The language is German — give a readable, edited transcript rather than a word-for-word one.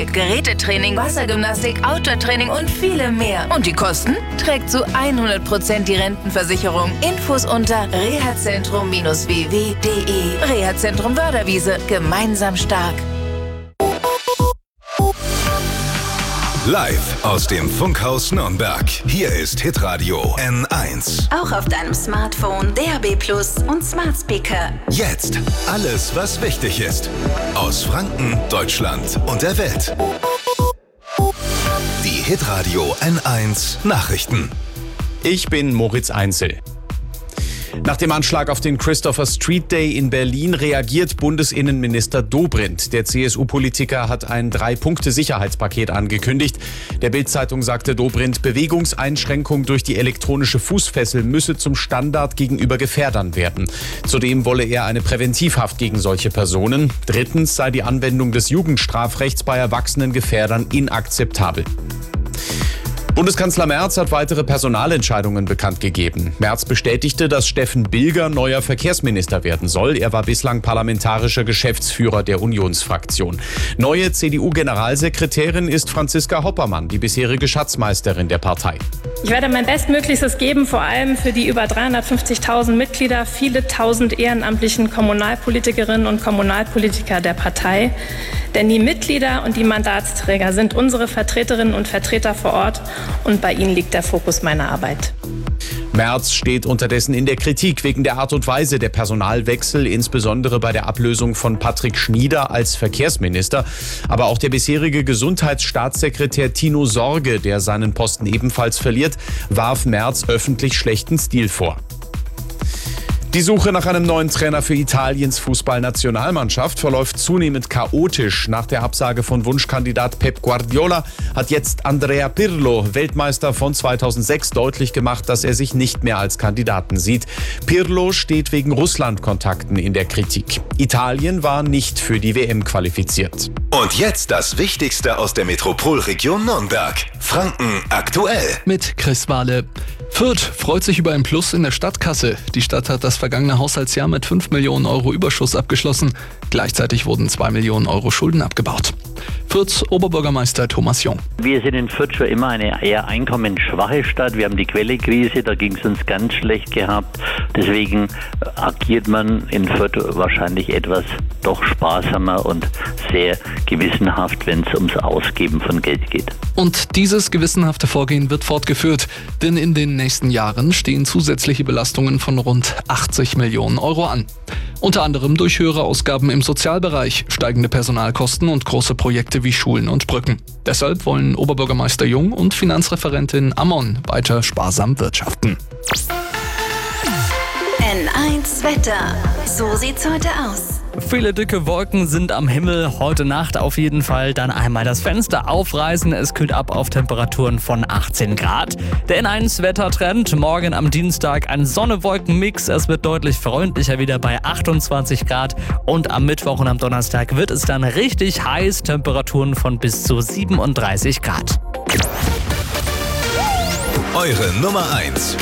Mit Gerätetraining, Wassergymnastik, Outdoor-Training und vielem mehr. Und die Kosten trägt zu 100% die Rentenversicherung. Infos unter reha-zentrum-ww.de. Reha-Zentrum Wörderwiese. Gemeinsam stark. Live aus dem Funkhaus Nürnberg. Hier ist Hitradio N1. Auch auf deinem Smartphone, DAB+ und Smart Speaker. Jetzt alles, was wichtig ist. Aus Franken, Deutschland und der Welt. Die Hitradio N1 Nachrichten. Ich bin Moritz Einzel. Nach dem Anschlag auf den Christopher Street Day in Berlin reagiert Bundesinnenminister Dobrindt. Der CSU-Politiker hat ein 3-Punkte-Sicherheitspaket angekündigt. Der Bild-Zeitung sagte Dobrindt, Bewegungseinschränkung durch die elektronische Fußfessel müsse zum Standard gegenüber Gefährdern werden. Zudem wolle er eine Präventivhaft gegen solche Personen. Drittens sei die Anwendung des Jugendstrafrechts bei erwachsenen Gefährdern inakzeptabel. Bundeskanzler Merz hat weitere Personalentscheidungen bekannt gegeben. Merz bestätigte, dass Steffen Bilger neuer Verkehrsminister werden soll. Er war bislang parlamentarischer Geschäftsführer der Unionsfraktion. Neue CDU-Generalsekretärin ist Franziska Hoppermann, die bisherige Schatzmeisterin der Partei. Ich werde mein Bestmöglichstes geben, vor allem für die über 350.000 Mitglieder, viele tausend ehrenamtlichen Kommunalpolitikerinnen und Kommunalpolitiker der Partei. Denn die Mitglieder und die Mandatsträger sind unsere Vertreterinnen und Vertreter vor Ort und bei ihnen liegt der Fokus meiner Arbeit. Merz steht unterdessen in der Kritik wegen der Art und Weise der Personalwechsel, insbesondere bei der Ablösung von Patrick Schnieder als Verkehrsminister. Aber auch der bisherige Gesundheitsstaatssekretär Tino Sorge, der seinen Posten ebenfalls verliert, warf Merz öffentlich schlechten Stil vor. Die Suche nach einem neuen Trainer für Italiens Fußballnationalmannschaft verläuft zunehmend chaotisch. Nach der Absage von Wunschkandidat Pep Guardiola hat jetzt Andrea Pirlo, Weltmeister von 2006, deutlich gemacht, dass er sich nicht mehr als Kandidaten sieht. Pirlo steht wegen Russland-Kontakten in der Kritik. Italien war nicht für die WM qualifiziert. Und jetzt das Wichtigste aus der Metropolregion Nürnberg. Franken aktuell. Mit Chris Wahle. Fürth freut sich über ein Plus in der Stadtkasse. Die Stadt hat das vergangene Haushaltsjahr mit 5 Millionen Euro Überschuss abgeschlossen. Gleichzeitig wurden 2 Millionen Euro Schulden abgebaut. Fürths Oberbürgermeister Thomas Jung. Wir sind in Fürth schon immer eine eher einkommensschwache Stadt. Wir haben die Quellekrise, da ging es uns ganz schlecht gehabt. Deswegen agiert man in Fürth wahrscheinlich etwas doch sparsamer und sehr gewissenhaft, wenn es ums Ausgeben von Geld geht. Und dieses gewissenhafte Vorgehen wird fortgeführt, denn in den nächsten Jahren stehen zusätzliche Belastungen von rund 80 Millionen Euro an. Unter anderem durch höhere Ausgaben im Sozialbereich, steigende Personalkosten und große Projekte wie Schulen und Brücken. Deshalb wollen Oberbürgermeister Jung und Finanzreferentin Ammon weiter sparsam wirtschaften. N1 Wetter. So sieht's heute aus. Viele dicke Wolken sind am Himmel, heute Nacht auf jeden Fall. Dann einmal das Fenster aufreißen, es kühlt ab auf Temperaturen von 18 Grad. Der N1-Wettertrend, morgen am Dienstag ein Sonne-Wolken-Mix. Es wird deutlich freundlicher wieder bei 28 Grad. Und am Mittwoch und am Donnerstag wird es dann richtig heiß, Temperaturen von bis zu 37 Grad. Eure Nummer 1